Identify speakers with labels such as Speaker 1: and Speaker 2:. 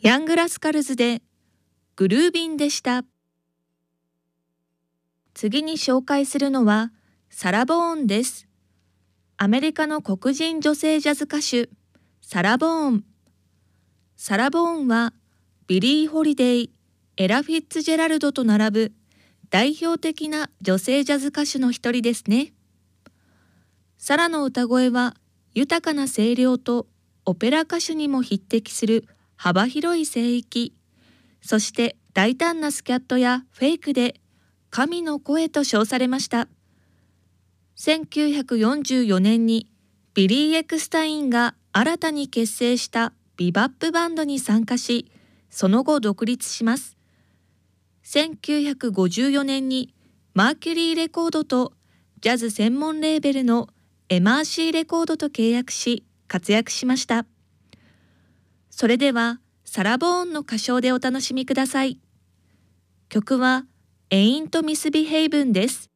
Speaker 1: ヤングラスカルズでグルービンでした。次に紹介するのはサラ・ボーンです。アメリカの黒人女性ジャズ歌手、サラ・ボーン。サラ・ボーンはビリー・ホリデイ、エラ・フィッツジェラルドと並ぶ代表的な女性ジャズ歌手の一人ですね。サラの歌声は豊かな声量とオペラ歌手にも匹敵する幅広い声域、そして大胆なスキャットやフェイクで神の声と称されました。1944年にビリー・エクスタインが新たに結成したビバップバンドに参加し、その後独立します。1954年にマーキュリーレコードとジャズ専門レーベルのMRCレコードと契約し活躍しました。それではサラ・ボーンの歌唱でお楽しみください。曲はAin't Misbehavin'です。